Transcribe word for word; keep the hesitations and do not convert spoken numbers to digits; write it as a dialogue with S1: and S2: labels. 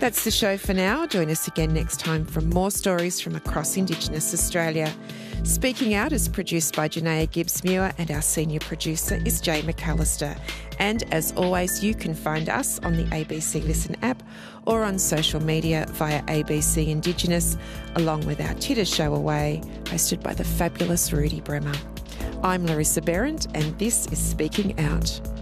S1: That's the show for now. Join us again next time for more stories from across Indigenous Australia. Speaking Out is produced by Janaea Gibbs-Muir and our senior producer is Jay McAllister. And as always, you can find us on the A B C Listen app or on social media via A B C Indigenous, along with our Titter Show Away, hosted by the fabulous Rudy Bremer. I'm Larissa Behrendt, and this is Speaking Out.